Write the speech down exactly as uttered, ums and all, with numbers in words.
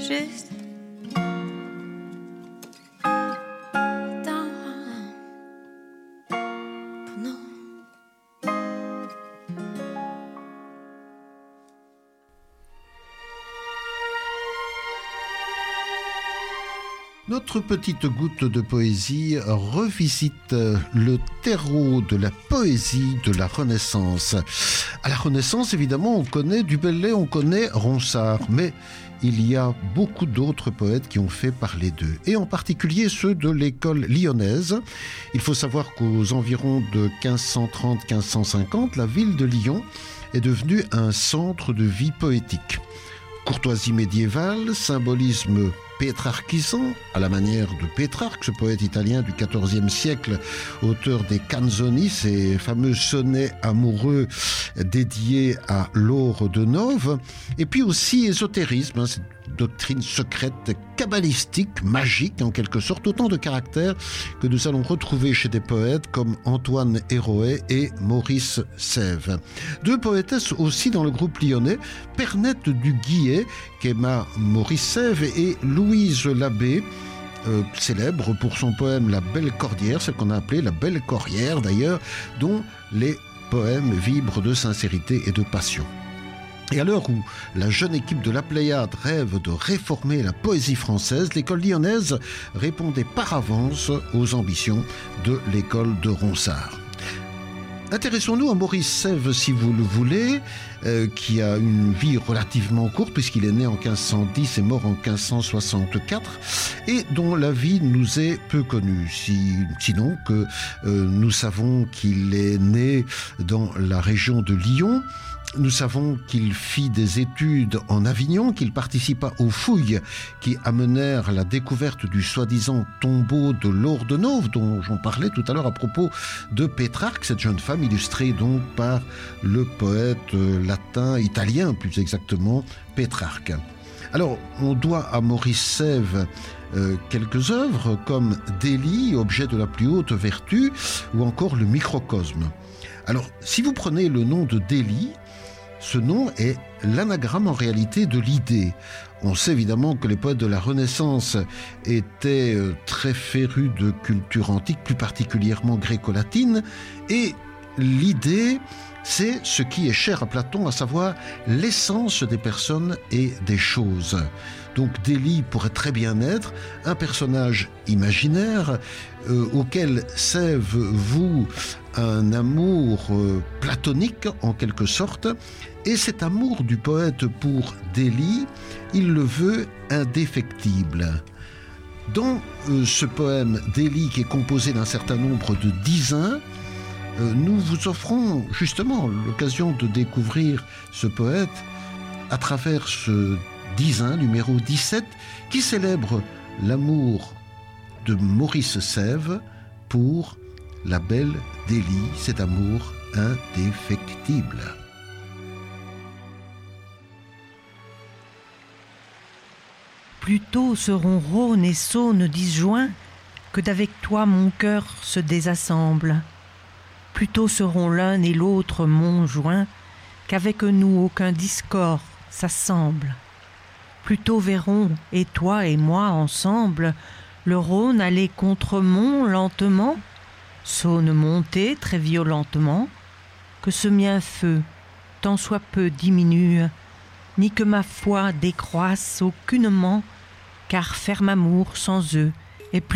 juste. Notre petite goutte de poésie revisite le terreau de la poésie de la Renaissance. À la Renaissance, évidemment, on connaît Du Bellay, on connaît Ronsard, mais il y a beaucoup d'autres poètes qui ont fait parler d'eux, et en particulier ceux de l'école lyonnaise. Il faut savoir qu'aux environs de quinze cent trente à quinze cent cinquante, la ville de Lyon est devenue un centre de vie poétique. Courtoisie médiévale, symbolisme pétrarchisant, à la manière de Pétrarque, ce poète italien du quatorzième siècle, auteur des Canzoni, ces fameux sonnets amoureux dédiés à Laure de Noves, et puis aussi ésotérisme, hein, cette doctrine secrète, kabbalistique, magique en quelque sorte, autant de caractères que nous allons retrouver chez des poètes comme Antoine Héroët et Maurice Sèvres. Deux poétesses aussi dans le groupe lyonnais, Pernette du Guillet, qu'aima Maurice Sèvres, et Louise Labbé, euh, célèbre pour son poème La Belle Cordière, celle qu'on a appelée La Belle Corrière d'ailleurs, dont les poèmes vibrent de sincérité et de passion. Et à l'heure où la jeune équipe de la Pléiade rêve de réformer la poésie française, l'école lyonnaise répondait par avance aux ambitions de l'école de Ronsard. Intéressons-nous à Maurice Sèvres, si vous le voulez, euh, qui a une vie relativement courte, puisqu'il est né en quinze cent dix et mort en quinze cent soixante-quatre, et dont la vie nous est peu connue, si, sinon que euh, nous savons qu'il est né dans la région de Lyon. Nous savons qu'il fit des études en Avignon, qu'il participa aux fouilles qui amenèrent la découverte du soi-disant tombeau de Laure de Noves, dont j'en parlais tout à l'heure à propos de Pétrarque, cette jeune femme illustrée donc par le poète latin, italien plus exactement, Pétrarque. Alors, on doit à Maurice Sèvres euh, quelques œuvres comme Délie, objet de la plus haute vertu, ou encore le microcosme. Alors, si vous prenez le nom de Délie, ce nom est l'anagramme en réalité de l'idée. On sait évidemment que les poètes de la Renaissance étaient très férus de culture antique, plus particulièrement gréco-latine, et l'idée, c'est ce qui est cher à Platon, à savoir l'essence des personnes et des choses. Donc Délie pourrait très bien être un personnage imaginaire euh, auquel Sèvres voue un amour euh, platonique en quelque sorte, et cet amour du poète pour Délie, il le veut indéfectible. Dans euh, ce poème Délie, qui est composé d'un certain nombre de dizains, euh, nous vous offrons justement l'occasion de découvrir ce poète à travers ce dizain, numéro dix-sept, qui célèbre l'amour de Maurice Sèvres pour la belle Délie, cet amour indéfectible. Plutôt seront Rhône et Saône disjoints que d'avec toi mon cœur se désassemble. Plutôt seront l'un et l'autre monts joints qu'avec nous aucun discorde s'assemble. Plutôt verrons, et toi et moi ensemble, le Rhône aller contre Mont lentement, Saône monter très violentement, que ce mien feu, tant soit peu diminue, ni que ma foi décroisse aucunement, car ferme amour sans eux